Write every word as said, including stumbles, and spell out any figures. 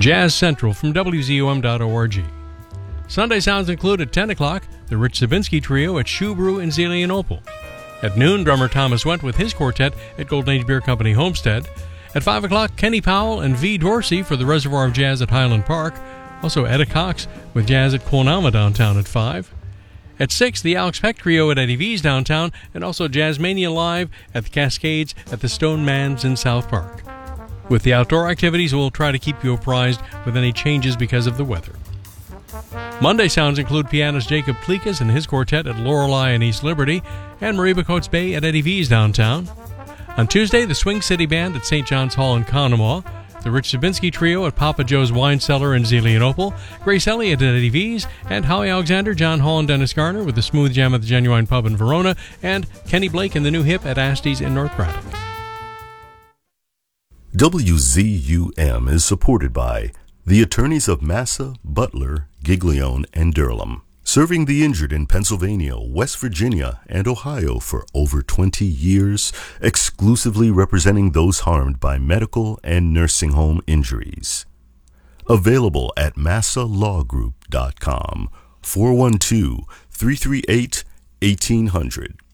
Jazz Central from W Z U M dot org. Sunday sounds include at ten o'clock, the Rich Zabinski Trio at Shoe Brew in Zelienople. At noon, drummer Thomas Went with his quartet at Golden Age Beer Company Homestead. At five o'clock, Kenny Powell and V. Dorsey for the Reservoir of Jazz at Highland Park. Also, Etta Cox with jazz at Quonama downtown at five. At six, the Alex Peck Trio at Eddie V's downtown, and also Jazzmania Live at the Cascades at the Stone Man's in South Park. With the outdoor activities, we'll try to keep you apprised with any changes because of the weather. Monday sounds include pianist Jacob Plikas and his quartet at Lorelei and East Liberty, and Marie Coates Bay at Eddie V's downtown. On Tuesday, the Swing City Band at Saint John's Hall in Conemaugh, the Rich Zabinski Trio at Papa Joe's Wine Cellar in Zelienople, Grace Elliott at Eddie V's, and Howie Alexander, John Hall, and Dennis Garner with the Smooth Jam at the Genuine Pub in Verona, and Kenny Blake and the New Hip at Asty's in North Braddock. W Z U M is supported by the attorneys of Massa, Butler, Giglione, and Durham, serving the injured in Pennsylvania, West Virginia, and Ohio for over twenty years, exclusively representing those harmed by medical and nursing home injuries. Available at massa law group dot com, four one two, three three eight, one eight hundred.